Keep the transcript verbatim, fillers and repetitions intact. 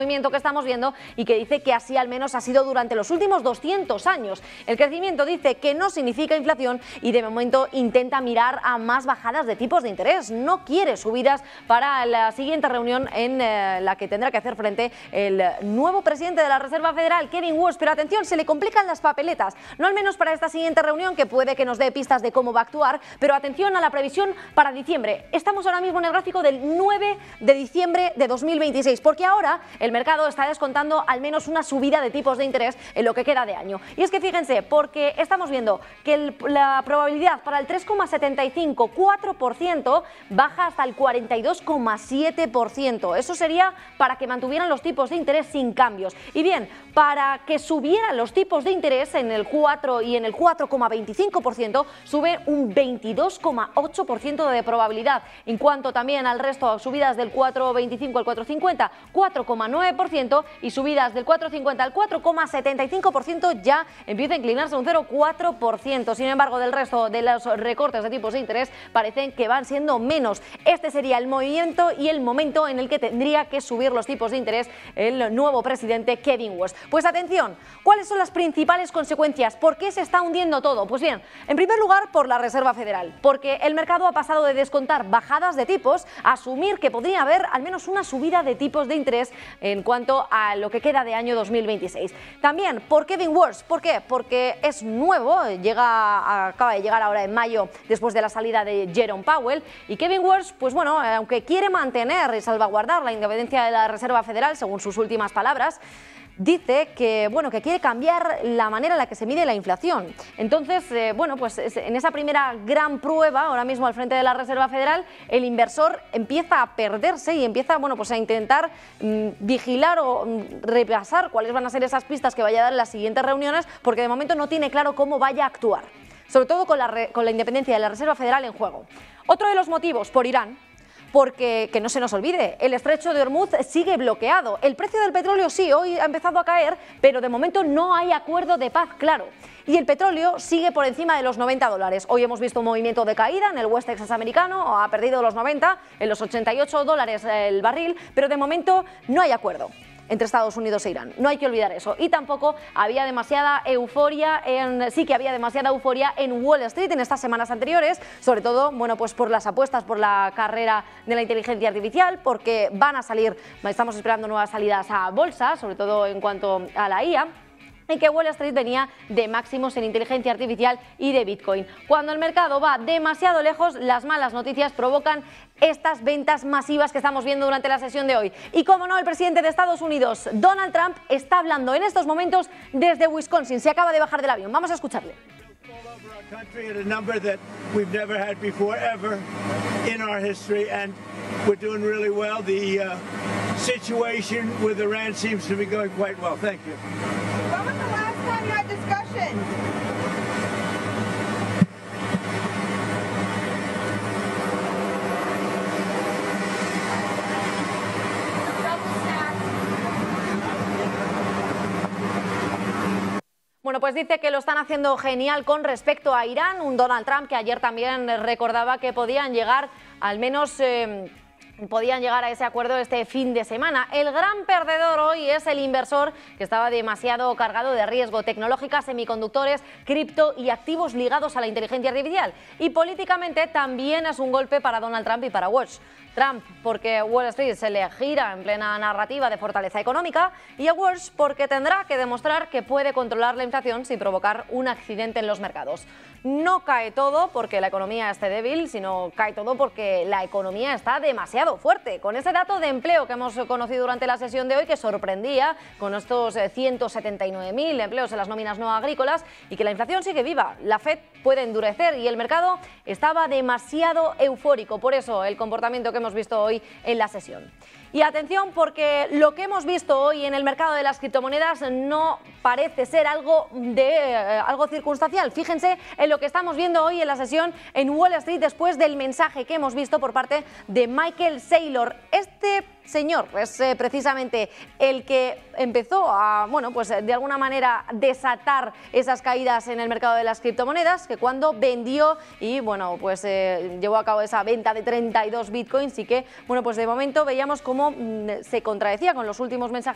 movimiento que estamos viendo y que dice que así al menos ha sido durante los últimos doscientos años. El crecimiento dice que no significa inflación y de momento intenta mirar a más bajadas de tipos de interés. No quiere subidas para la siguiente reunión en eh, la que tendrá que hacer frente el nuevo presidente de la Reserva Federal, Kevin Warsh. Pero atención, se le complican las papeletas, no al menos para esta siguiente reunión, que puede que nos dé pistas de cómo va a actuar, pero atención a la previsión para diciembre. Estamos ahora mismo en el gráfico del nueve de diciembre de dos mil veintiséis, porque ahora el El mercado está descontando al menos una subida de tipos de interés en lo que queda de año. Y es que fíjense, porque estamos viendo que el, la probabilidad para el tres coma setenta y cinco, cuatro por ciento baja hasta el cuarenta y dos coma siete por ciento. Eso sería para que mantuvieran los tipos de interés sin cambios. Y bien, para que subieran los tipos de interés en el cuatro y en el cuatro coma veinticinco por ciento, sube un veintidós coma ocho por ciento de probabilidad. En cuanto también al resto, subidas del cuatro coma veinticinco al cuatro coma cincuenta, cuatro coma nueve por ciento, y subidas del cuatro coma cincuenta al cuatro coma setenta y cinco por ciento ya empieza a inclinarse un cero coma cuatro por ciento. Sin embargo, del resto de los recortes de tipos de interés parecen que van siendo menos. Este sería el movimiento y el momento en el que tendría que subir los tipos de interés el nuevo presidente Kevin Warsh. Pues atención, ¿cuáles son las principales consecuencias? ¿Por qué se está hundiendo todo? Pues bien, en primer lugar por la Reserva Federal, porque el mercado ha pasado de descontar bajadas de tipos a asumir que podría haber al menos una subida de tipos de interés en cuanto a lo que queda de año dos mil veintiséis. También por Kevin Warsh. ¿Por qué? Porque es nuevo, llega, acaba de llegar ahora en mayo después de la salida de Jerome Powell, y Kevin Warsh, pues bueno, aunque quiere mantener y salvaguardar la independencia de la Reserva Federal, según sus últimas palabras, dice que, bueno, que quiere cambiar la manera en la que se mide la inflación. Entonces, eh, bueno, pues en esa primera gran prueba, ahora mismo al frente de la Reserva Federal, el inversor empieza a perderse y empieza, bueno, pues a intentar mmm, vigilar o mmm, repasar cuáles van a ser esas pistas que vaya a dar en las siguientes reuniones, porque de momento no tiene claro cómo vaya a actuar, sobre todo con la, re con la independencia de la Reserva Federal en juego. Otro de los motivos, por Irán. Porque, que no se nos olvide, el estrecho de Hormuz sigue bloqueado. El precio del petróleo sí, hoy ha empezado a caer, pero de momento no hay acuerdo de paz claro. Y el petróleo sigue por encima de los noventa dólares. Hoy hemos visto un movimiento de caída en el West Texas americano, ha perdido los noventa, en los ochenta y ocho dólares el barril, pero de momento no hay acuerdo entre Estados Unidos e Irán. No hay que olvidar eso. Y tampoco había demasiada euforia, en, sí que había demasiada euforia en Wall Street en estas semanas anteriores, sobre todo, bueno, pues por las apuestas por la carrera de la inteligencia artificial, porque van a salir, estamos esperando nuevas salidas a bolsa, sobre todo en cuanto a la I A, y que Wall Street venía de máximos en inteligencia artificial y de Bitcoin. Cuando el mercado va demasiado lejos, las malas noticias provocan estas ventas masivas que estamos viendo durante la sesión de hoy. Y como no, el presidente de Estados Unidos, Donald Trump, está hablando en estos momentos desde Wisconsin. Se acaba de bajar del avión. Vamos a escucharle. Bueno, pues dice que lo están haciendo genial con respecto a Irán, un Donald Trump que ayer también recordaba que podían llegar al menos... Eh, podían llegar a ese acuerdo este fin de semana. El gran perdedor hoy es el inversor, que estaba demasiado cargado de riesgo: tecnológica, semiconductores, cripto y activos ligados a la inteligencia artificial. Y políticamente también es un golpe para Donald Trump y para Warsh. Trump porque Wall Street se le gira en plena narrativa de fortaleza económica, y a Warsh porque tendrá que demostrar que puede controlar la inflación sin provocar un accidente en los mercados. No cae todo porque la economía esté débil, sino cae todo porque la economía está demasiado fuerte. Con ese dato de empleo que hemos conocido durante la sesión de hoy, que sorprendía con estos ciento setenta y nueve mil empleos en las nóminas no agrícolas, y que la inflación sigue viva. La Fed puede endurecer y el mercado estaba demasiado eufórico. Por eso el comportamiento que hemos visto hoy en la sesión. Y atención, porque lo que hemos visto hoy en el mercado de las criptomonedas no parece ser algo de eh, algo circunstancial. Fíjense en lo que estamos viendo hoy en la sesión en Wall Street después del mensaje que hemos visto por parte de Michael Saylor. Este señor es eh, precisamente el que empezó a, bueno, pues de alguna manera desatar esas caídas en el mercado de las criptomonedas, que cuando vendió y, bueno, pues eh, llevó a cabo esa venta de treinta y dos bitcoins, y que, bueno, pues de momento veíamos cómo mmm, se contradecía con los últimos mensajes